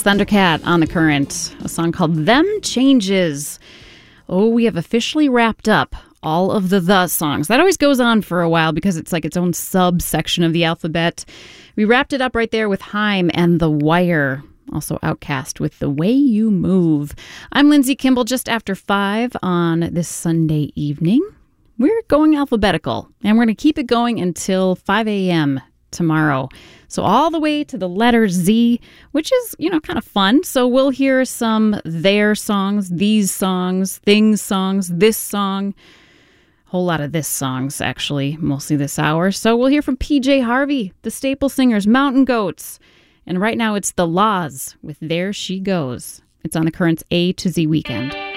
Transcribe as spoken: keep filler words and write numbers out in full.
Thundercat on The Current, a song called Them Changes. Oh, we have officially wrapped up all of the the songs. That always goes on for a while because it's like its own subsection of the alphabet. We wrapped it up right there with Haim and The Wire. Also Outcast with The Way You Move. I'm Lindsay Kimball, just after five on this Sunday evening. We're going alphabetical, and we're going to keep it going until five a.m. tomorrow. So all the way to the letter Z, which is, you know, kind of fun. So we'll hear some their songs, these songs, things songs, this song. A whole lot of this songs, actually, mostly this hour. So we'll hear from P J Harvey, the Staple Singers, Mountain Goats. And right now it's The Laws with There She Goes. It's on the Current's A to Z Weekend.